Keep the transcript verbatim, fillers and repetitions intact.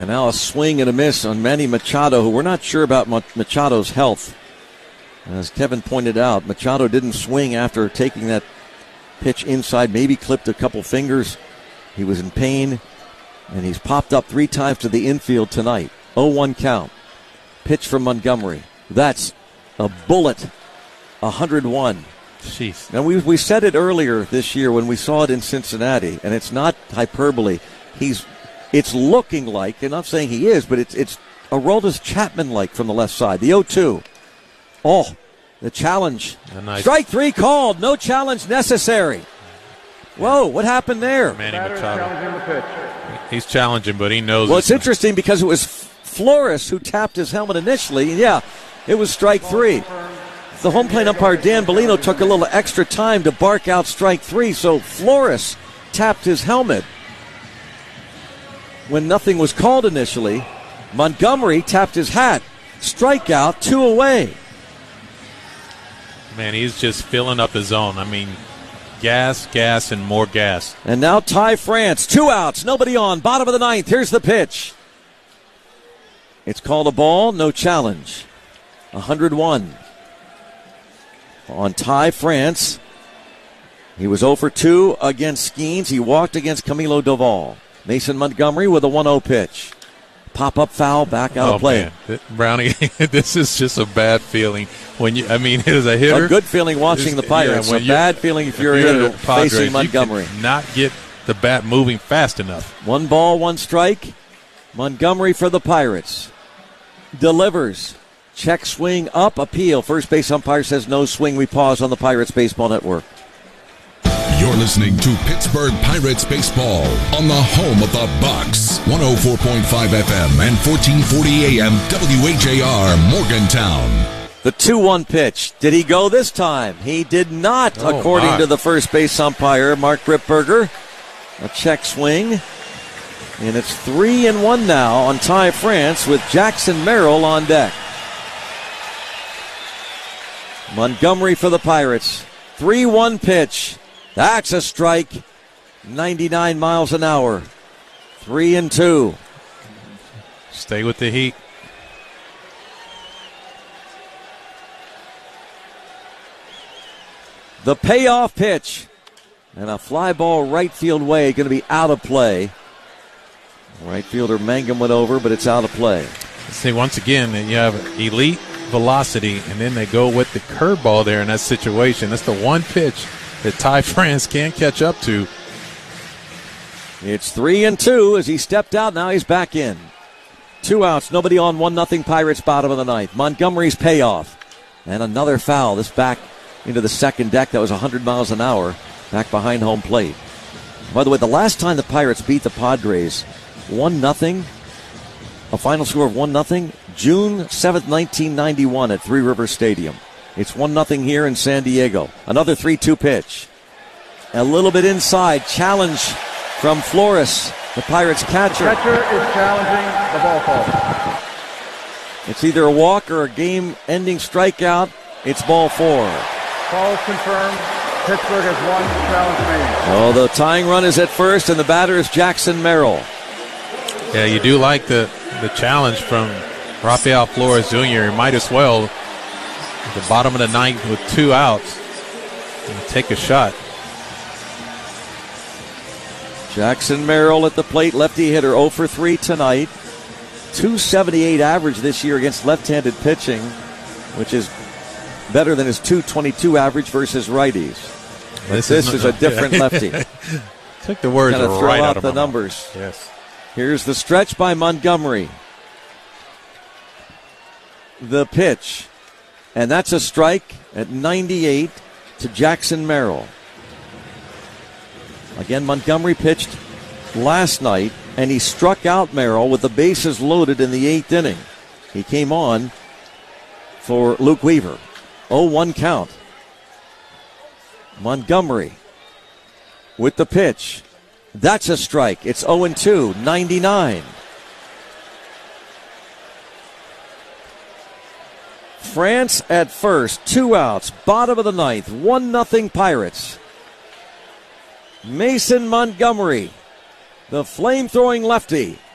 And now a swing and a miss on Manny Machado, who we're not sure about Machado's health. As Kevin pointed out, Machado didn't swing after taking that pitch inside, maybe clipped a couple fingers. He was in pain, and he's popped up three times to the infield tonight. oh one count. Pitch from Montgomery. That's a bullet. one hundred one. Jeez. Now, we we said it earlier this year when we saw it in Cincinnati, and it's not hyperbole. He's, it's looking like, and I'm not saying he is, but it's it's Aroldis Chapman-like from the left side. The oh two. Oh, the challenge. Nice. Strike three called. No challenge necessary. Whoa, what happened there? Manny Machado. He's challenging, but he knows. Well, it's interesting because it was Flores who tapped his helmet initially. Yeah, it was strike three. The home plate umpire, Dan Bellino, took a little extra time to bark out strike three, so Flores tapped his helmet when nothing was called initially. Montgomery tapped his hat. Strikeout, two away. Man, he's just filling up the zone. I mean, gas, gas, and more gas. And now Ty France, two outs, nobody on, bottom of the ninth. Here's the pitch. It's called a ball, no challenge. one hundred one. On Ty France. He was oh for two against Skeens. He walked against Camilo Doval. Mason Montgomery with a one oh pitch. Pop-up foul, back out oh, of play. Man. Brownie, this is just a bad feeling. When you, I mean, as a hitter. A good feeling watching the Pirates. Yeah, a bad feeling if you're, if you're a hitter Padres, facing Montgomery. You not get the bat moving fast enough. One ball, one strike. Montgomery for the Pirates. Delivers. Check swing up, appeal. First base umpire says no swing. We pause on the Pirates Baseball Network. You're listening to Pittsburgh Pirates Baseball on the home of the Bucks. one oh four point five F M and fourteen forty A M W H A R Morgantown. The two one pitch. Did he go this time? He did not, oh, according my. to the first base umpire, Mark Ripberger. A check swing. And it's three and one now on Ty France with Jackson Merrill on deck. Montgomery for the Pirates. three one pitch. That's a strike. ninety-nine miles an hour. Three and two. Stay with the heat. The payoff pitch. And a fly ball right field way, going to be out of play. Right fielder Mangum went over, but it's out of play. See, once again, you have elite velocity, and then they go with the curveball there in that situation. That's the one pitch that Ty France can't catch up to. It's three and two as he stepped out. Now he's back in. Two outs, nobody on, one nothing Pirates, bottom of the ninth. Montgomery's payoff. And another foul. This back into the second deck. That was one hundred miles an hour back behind home plate. By the way, the last time the Pirates beat the Padres, one nothing, a final score of one nothing, June seventh, nineteen ninety-one at Three Rivers Stadium. It's one nothing here in San Diego. Another three two pitch. A little bit inside. Challenge from Flores, the Pirates catcher. The catcher is challenging the ball call. It's either a walk or a game-ending strikeout. It's ball four. Call is confirmed. Pittsburgh has one challenge remaining. Oh, the tying run is at first, and the batter is Jackson Merrill. Yeah, you do like the, the challenge from Rafael Flores Junior He might as well, at the bottom of the ninth with two outs, and take a shot. Jackson Merrill at the plate, lefty hitter, oh for three tonight. two seventy-eight average this year against left-handed pitching, which is better than his two twenty-two average versus righties. But this, this is, is a different lefty. Took the words Kind of throw right out out of the my numbers. mouth. Yes. Here's the stretch by Montgomery. The pitch. And that's a strike at ninety-eight to Jackson Merrill. Again, Montgomery pitched last night, and he struck out Merrill with the bases loaded in the eighth inning. He came on for Luke Weaver. oh one count. Montgomery with the pitch. That's a strike. It's oh and two, ninety-nine. France at first, two outs, bottom of the ninth, one nothing Pirates. Mason Montgomery, the flame-throwing lefty,